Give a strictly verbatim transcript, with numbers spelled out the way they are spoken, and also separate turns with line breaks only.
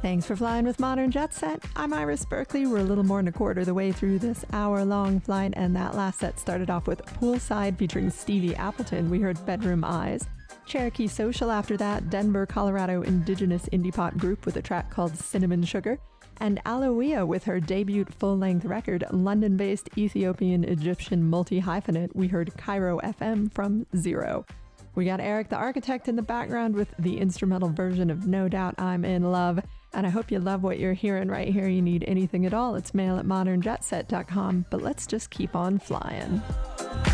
Thanks for flying with Modern Jet Set. I'm Iris Berkeley. We're a little more than a quarter of the way through this hour-long flight, and that last set started off with Poolside featuring Stevie Appleton. We heard Bedroom Eyes. Cherokee Social after that, Denver, Colorado indigenous indie pop group with a track called Cinnamon Sugar, and Aloia with her debut full-length record, London-based Ethiopian Egyptian multi-hyphenate. We heard Cairo F M from Zero. We got Eric the Architect in the background with the instrumental version of No Doubt I'm in Love. And I hope you love what you're hearing right here. You need anything at all, it's mail at modern jet set dot com. But let's just keep on flying.